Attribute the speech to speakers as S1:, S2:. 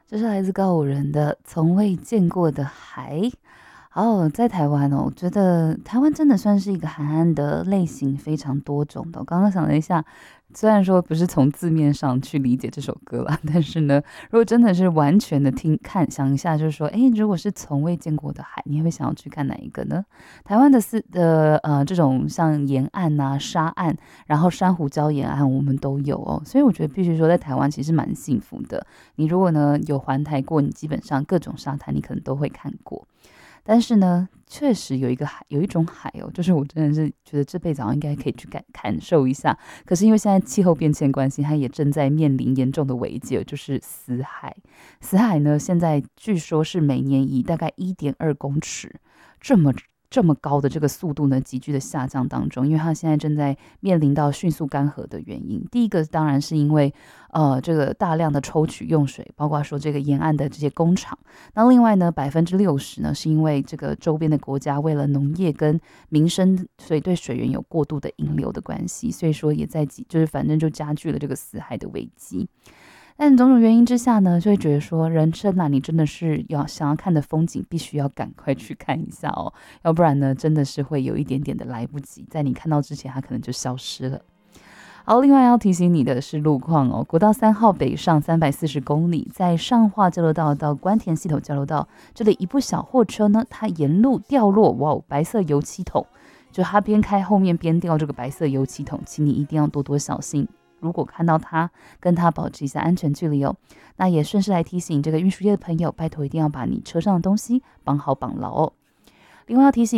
S1: 这是来自告五人的《从未见过的海》。在台湾哦，我觉得台湾真的算是一个海岸的类型非常多种的。我刚刚想了一下，虽然说不是从字面上去理解这首歌啦，但是呢，如果真的是完全的听看想一下，就是说，诶，如果是从未见过的海，你会想要去看哪一个呢？台湾这种像沿岸啊、沙岸，然后珊瑚礁沿岸，我们都有哦。所以我觉得必须说，在台湾其实蛮幸福的。你如果呢有环台过，你基本上各种沙滩你可能都会看过。但是呢，确实有一个海，有一种海哦，就是我真的是觉得这辈子好像应该可以去感受一下。可是因为现在气候变迁关系，它也正在面临严重的危机，就是死海。死海呢，现在据说是每年以大概1.2公尺这么这么高的这个速度呢，急剧的下降当中，因为它现在正在面临到迅速干涸的原因。第一个当然是因为这个大量的抽取用水，包括说这个沿岸的这些工厂。那另外呢，60%呢是因为这个周边的国家为了农业跟民生，所以对水源有过度的引流的关系，所以说也在就是反正就加剧了这个死海的危机。但种种原因之下呢，就会觉得说，人生啊，你真的是想要看的风景，必须要赶快去看一下哦，要不然呢，真的是会有一点点的来不及，在你看到之前，它可能就消失了。好，另外要提醒你的是路况哦，国道3号北上340公里，在上化交流道到关田系统交流道，这里一部小货车呢，它沿路掉落，哇哦，白色油漆桶，就它边开后面边掉这个白色油漆桶，请你一定要多多小心。如果看到它，跟它保持一下安全距离哦。那也顺势来提醒这个运输业的朋友，拜托一定要把你车上的东西绑好绑牢哦。另外要提醒。